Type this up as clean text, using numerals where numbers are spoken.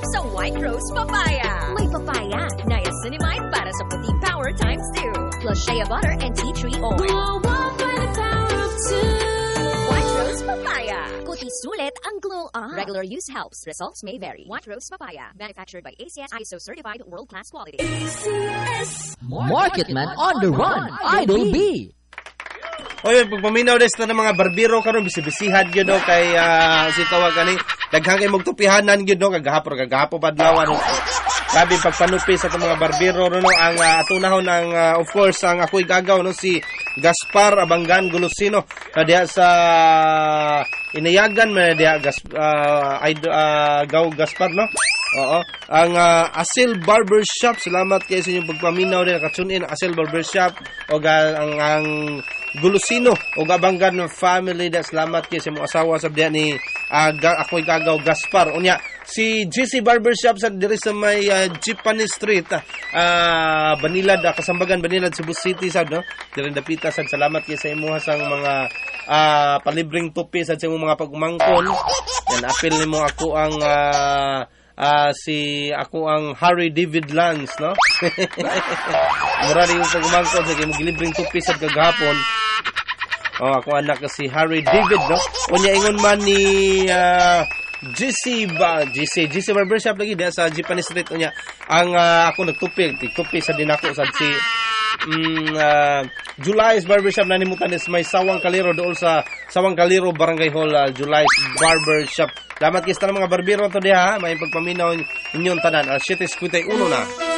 sa White Rose Papaya. May papaya, niacinamide para sa puti power times 2, plus shea butter and tea tree oil. Glow up by the power of 2. White Rose Papaya. Kuti sulit ang glow up. Regular use helps. Results may vary. White Rose Papaya. Manufactured by ACS ISO certified world-class quality. ACS. Marketman on the run. Idol B. O yun, pagpaminaw des na ng mga barbero karon bisibisihan gyud no kay si tawag kani daghang kay magtupihanan gyud no kagahapo badlawan no. Grabe pagpanupi sa mga barbero no ang atunahon ng of course ang ako'y gagaw no si Gaspar Abangan Golosino na diha sa inayagan man diha Gaw Gaspar no. Oo. Ang Asil Barbershop, salamat kayo sa inyong pagpaminaw din nakatune in Asil Barbershop o ang Golosino o Abangan family da salamat kayo sa imong asawa sa diha ni ako'y gagaw Gaspar. Unya si GC Barbershop sa diri sa may Jeepani Street Banilad Kasambagan Banilad Cebu City sad no. Diri dapita sad salamat kayo sa imong sang mga palibreng tupi sa imong mga pagmangkon. Yan apil nimo ako ang ako ang Harry David Lance, no? Mura rin yung pagmangkon sa kaya maglibring tupi sa kagahapon. Ako anak si Harry David, no? Unya ingon man ni GC Barbershop lagi diya sa Jeepani Street. Unya ang ako nagtupi sa dinako sa si July's Barbershop na nimutan is may Sawang Kaliro doon sa Sawang Kaliro Barangay Hall. July's Barbershop. Salamat kayo sa mga barbero to diha, may pagpaminaw inyong tanan. 7:51 na.